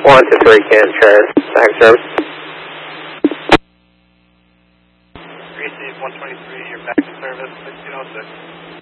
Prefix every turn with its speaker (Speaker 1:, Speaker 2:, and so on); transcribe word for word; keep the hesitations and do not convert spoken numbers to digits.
Speaker 1: one to three can trans, back service.
Speaker 2: Receive one twenty-three, you're back in service, sixteen oh six.